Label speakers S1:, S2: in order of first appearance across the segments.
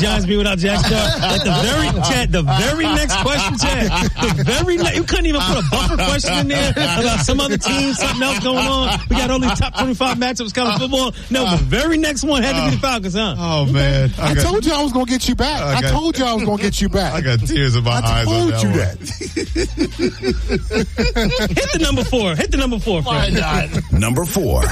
S1: Giants be without Jack Straw? The very next question, Chad. You couldn't even put a buffer question in there about some other team, something else going on. We got all these top 25 matchups college football. No, the very next one had to be the Falcons, huh?
S2: Oh, man.
S3: I told you I was going to get you back. I told you I was going to get you back.
S2: I got tears in my eyes.
S3: I told you that.
S1: Hit the number 4. Hit the number 4.
S4: Why not?
S5: Number 4.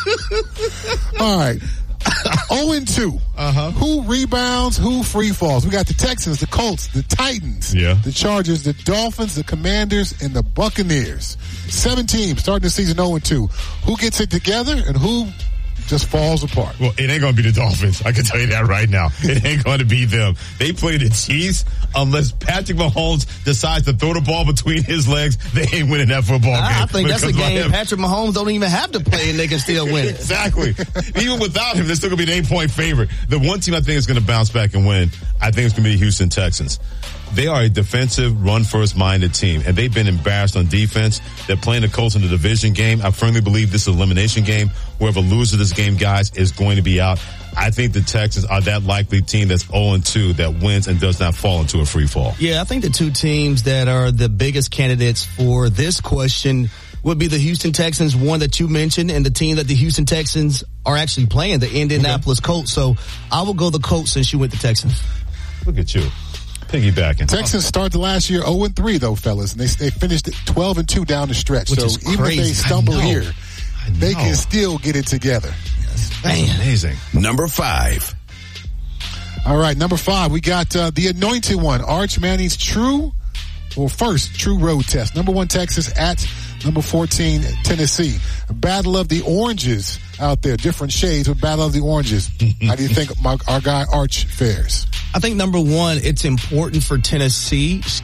S3: All right. 0-2. Who rebounds? Who free falls? We got the Texans, the Colts, the Titans, the Chargers, the Dolphins, the Commanders, and the Buccaneers. 7 teams starting the season 0-2. Who gets it together and who just falls apart?
S2: Well, it ain't going to be the Dolphins. I can tell you that right now. It ain't going to be them. They play the Chiefs. Unless Patrick Mahomes decides to throw the ball between his legs, they ain't winning that football game.
S4: I think that's a game Patrick Mahomes don't even have to play and they can still win it.
S2: Exactly. Even without him, they're still going to be an 8-point favorite. The one team I think is going to bounce back and win, I think it's going to be the Houston Texans. They are a defensive, run-first-minded team, and they've been embarrassed on defense. They're playing the Colts in the division game. I firmly believe this is an elimination game. Whoever loses this game, guys, is going to be out. I think the Texans are that likely team that's 0-2 that wins and does not fall into a free fall.
S4: Yeah, I think the 2 teams that are the biggest candidates for this question would be the Houston Texans, one that you mentioned, and the team that the Houston Texans are actually playing, the Indianapolis Colts. So I will go the Colts since you went the Texans.
S2: Look at you. Piggybacking.
S3: Texans started last year 0-3 though, fellas, and they finished 12-2 down the stretch.
S4: Which
S3: so
S4: is
S3: even
S4: crazy.
S3: if they stumble here, they can still get it together.
S2: Man, amazing.
S5: Number 5.
S3: All right, number 5, we got the anointed one, Arch Manning's first true road test. Number 1 Texas at number 14 Tennessee. Battle of the Oranges out there, different shades, but Battle of the Oranges. How do you think our guy Arch fares?
S4: I think number 1, it's important for Texas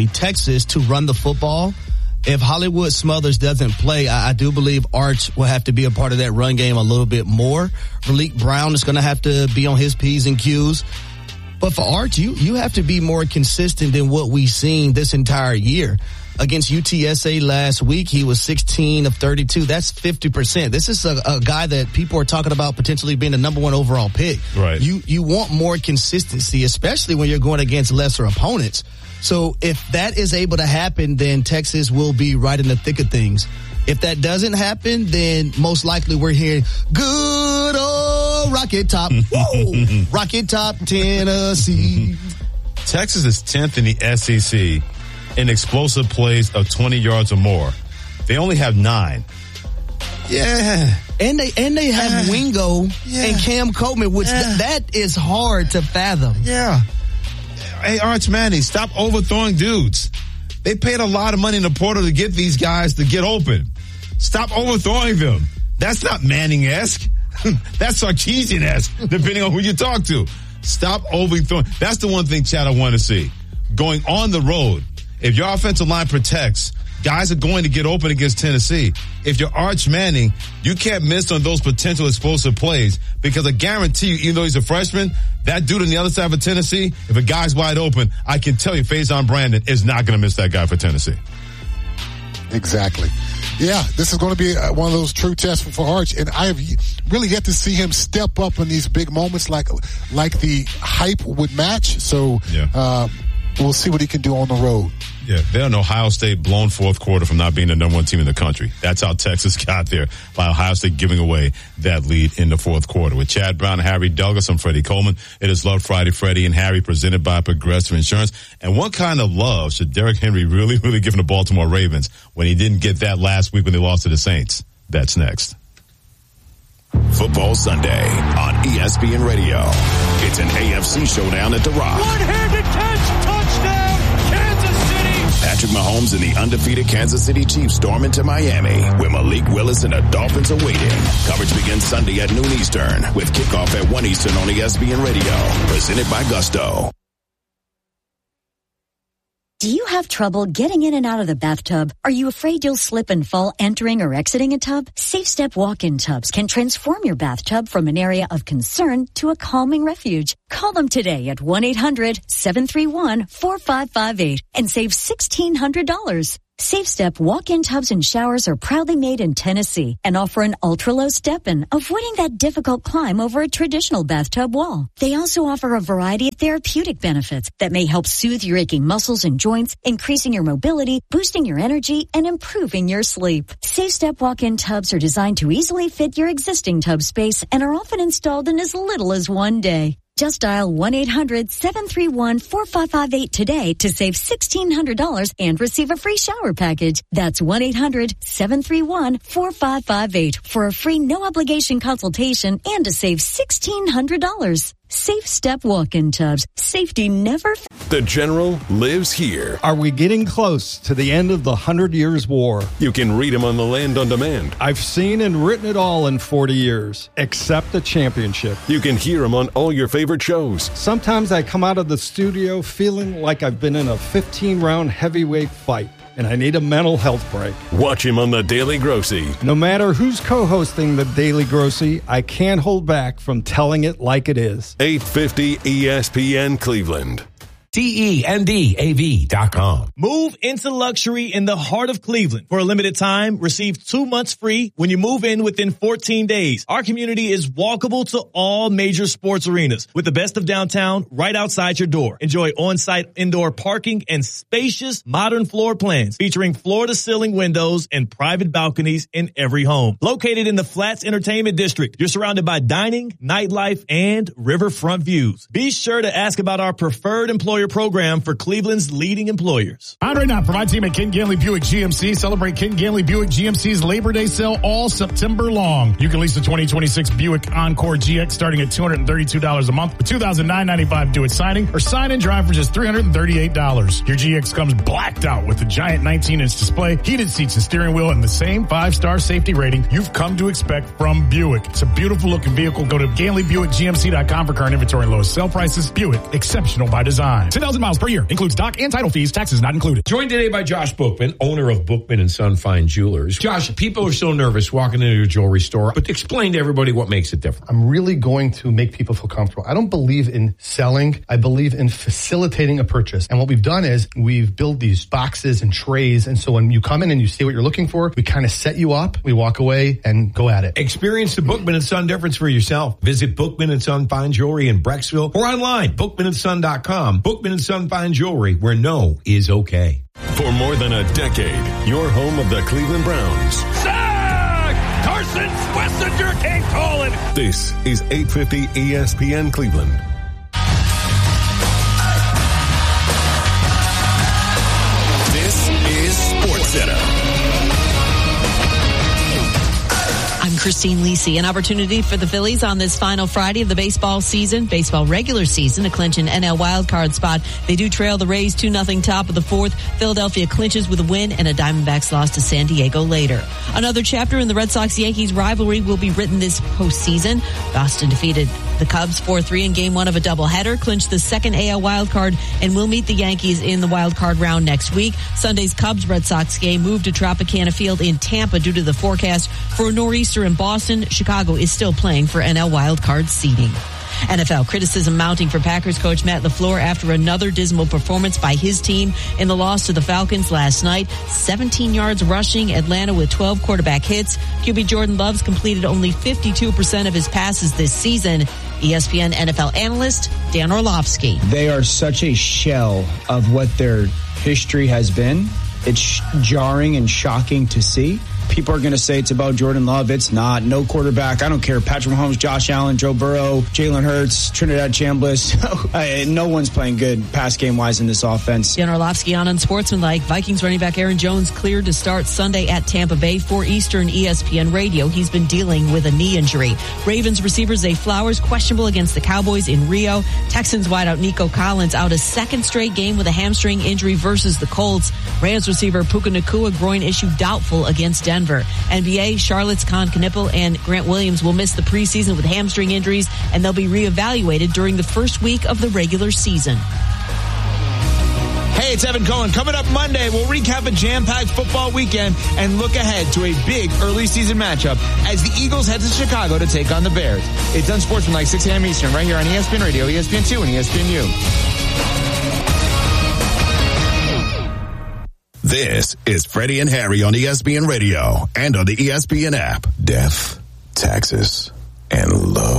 S4: to run the football. If Hollywood Smothers doesn't play, I do believe Arch will have to be a part of that run game a little bit more. Malik Brown is going to have to be on his P's and Q's. But for Arch, you have to be more consistent than what we've seen this entire year. Against UTSA last week, he was 16 of 32. That's 50%. This is a guy that people are talking about potentially being the number 1 overall pick.
S2: Right.
S4: You want more consistency, especially when you're going against lesser opponents. So if that is able to happen, then Texas will be right in the thick of things. If that doesn't happen, then most likely we're hearing good old Rocket Top. Whoa! Rocket Top, Tennessee.
S2: Texas is 10th in the SEC in explosive plays of 20 yards or more. They only have 9. Yeah.
S4: And they have Wingo and Cam Coleman, which that is hard to fathom.
S2: Yeah. Hey, Arch Manning, stop overthrowing dudes. They paid a lot of money in the portal to get these guys to get open. Stop overthrowing them. That's not Manning-esque. That's Sarkisian-esque, depending on who you talk to. Stop overthrowing. That's the one thing, Chad, I want to see. Going on the road, if your offensive line protects, guys are going to get open against Tennessee. If you're Arch Manning, you can't miss on those potential explosive plays because I guarantee you, even though he's a freshman, that dude on the other side of Tennessee, if a guy's wide open, I can tell you Faison Brandon is not going to miss that guy for Tennessee.
S3: Exactly. Yeah, this is going to be one of those true tests for Arch, and I have really yet to see him step up in these big moments like the hype would match. So we'll see what he can do on the road.
S2: Yeah, they're an Ohio State blown fourth quarter from not being the number 1 team in the country. That's how Texas got there, by Ohio State giving away that lead in the fourth quarter. With Chad Brown and Harry Douglas, I'm Freddie Coleman. It is Love Friday, Freddie and Harry, presented by Progressive Insurance. And what kind of love should Derrick Henry really give the Baltimore Ravens when he didn't get that last week when they lost to the Saints? That's next.
S5: Football Sunday on ESPN Radio. It's an AFC showdown at The Rock.
S6: One-handed catch, touchdown, Kansas City.
S5: Patrick Mahomes and the undefeated Kansas City Chiefs storm into Miami, where Malik Willis and the Dolphins are waiting. Coverage begins Sunday at noon Eastern, with kickoff at 1 Eastern on ESPN Radio. Presented by Gusto.
S7: Do you have trouble getting in and out of the bathtub? Are you afraid you'll slip and fall entering or exiting a tub? Safe Step walk-in tubs can transform your bathtub from an area of concern to a calming refuge. Call them today at 1-800-731-4558 and save $1,600. Safe Step walk-in tubs and showers are proudly made in Tennessee and offer an ultra-low step-in, avoiding that difficult climb over a traditional bathtub wall. They also offer a variety of therapeutic benefits that may help soothe your aching muscles and joints, increasing your mobility, boosting your energy, and improving your sleep. Safe Step walk-in tubs are designed to easily fit your existing tub space and are often installed in as little as one day. Just dial 1-800-731-4558 today to save $1,600 and receive a free shower package. That's 1-800-731-4558 for a free no-obligation consultation and to save $1,600. Safe Step walk-in tubs. Safety never.
S8: The General lives here.
S9: Are we getting close to the end of the 100 Years' War?
S8: You can read him on the Land on Demand.
S9: I've seen and written it all in 40 years, except the championship.
S8: You can hear him on all your favorite shows.
S9: Sometimes I come out of the studio feeling like I've been in a 15-round heavyweight fight, and I need a mental health break.
S8: Watch him on The Daily Grossy.
S9: No matter who's co-hosting The Daily Grossy, I can't hold back from telling it like it is.
S8: 850 ESPN Cleveland.
S10: TENDAV.com.
S11: Move into luxury in the heart of Cleveland. For a limited time, receive 2 months free when you move in within 14 days. Our community is walkable to all major sports arenas with the best of downtown right outside your door. Enjoy on-site indoor parking and spacious modern floor plans featuring floor-to-ceiling windows and private balconies in every home. Located in the Flats Entertainment District, you're surrounded by dining, nightlife, and riverfront views. Be sure to ask about our preferred employer program for Cleveland's leading employers.
S12: Andre Knott for my team at Ken Ganley Buick GMC. Celebrate Ken Ganley Buick GMC's Labor Day sale all September long. You can lease the 2026 Buick Encore GX starting at $232 a month with $2,995 due at signing, or sign and drive for just $338. Your GX comes blacked out with a giant 19-inch display, heated seats and steering wheel, and the same 5-star safety rating you've come to expect from Buick. It's a beautiful looking vehicle. Go to GanleyBuickGMC.com for current inventory and lowest sale prices. Buick, exceptional by design. 10,000 miles per year. Includes dock and title fees. Taxes not included.
S10: Joined today by Josh Bookman, owner of Bookman & Son Fine Jewelers. Josh, people are so nervous walking into your jewelry store, but explain to everybody what makes it different.
S13: I'm really going to make people feel comfortable. I don't believe in selling. I believe in facilitating a purchase. And what we've done is we've built these boxes and trays. And so when you come in and you see what you're looking for, we kind of set you up. We walk away and go at it.
S10: Experience the Bookman & Son difference for yourself. Visit Bookman & Son Fine Jewelry in Brecksville or online, bookmanandson.com. Bookman & Son Fine Jewelry, where no is okay.
S8: For more than a decade, your home of the Cleveland Browns.
S6: Sack! Carson Schlesinger can't call it.
S8: This is 850 ESPN Cleveland. This is SportsCenter.
S14: I'm Christine Lisi. An opportunity for the Phillies on this final Friday of the baseball season, baseball regular season, to clinch an NL wildcard spot. They do trail the Rays 2-0 top of the fourth. Philadelphia clinches with a win and a Diamondbacks loss to San Diego later. Another chapter in the Red Sox-Yankees rivalry will be written this postseason. Boston defeated the Cubs 4-3 in Game 1 of a doubleheader, clinched the second AL wildcard, and will meet the Yankees in the wildcard round next week. Sunday's Cubs-Red Sox game moved to Tropicana Field in Tampa due to the forecast for a nor'easter in Boston. Chicago is still playing for NL wildcard seeding. NFL criticism mounting for Packers coach Matt LaFleur after another dismal performance by his team in the loss to the Falcons last night. 17 yards rushing, Atlanta with 12 quarterback hits. QB Jordan Love's completed only 52% of his passes this season. ESPN NFL analyst Dan Orlovsky.
S15: They are such a shell of what their history has been. It's jarring and shocking to see. People are going to say it's about Jordan Love. It's not. No quarterback. I don't care. Patrick Mahomes, Josh Allen, Joe Burrow, Jalen Hurts, Trinidad Chambliss. No one's playing good pass game-wise in this offense.
S14: Dan Orlovsky on Unsportsmanlike. Vikings running back Aaron Jones cleared to start Sunday at Tampa Bay, 4 Eastern, ESPN Radio. He's been dealing with a knee injury. Ravens receiver Zay Flowers questionable against the Cowboys in Rio. Texans wideout Nico Collins out a second straight game with a hamstring injury versus the Colts. Rams receiver Puka Nacua groin issue doubtful against Denver. NBA, Charlotte's Con Knippel and Grant Williams will miss the preseason with hamstring injuries, and they'll be reevaluated during the first week of the regular season.
S16: Hey, it's Evan Cohen. Coming up Monday, we'll recap a jam-packed football weekend and look ahead to a big early season matchup as the Eagles head to Chicago to take on the Bears. It's Unsportsmanlike, 6 a.m. Eastern, right here on ESPN Radio, ESPN2, and ESPNU.
S5: This is Freddie and Harry on ESPN Radio and on the ESPN app. Death, taxes, and love.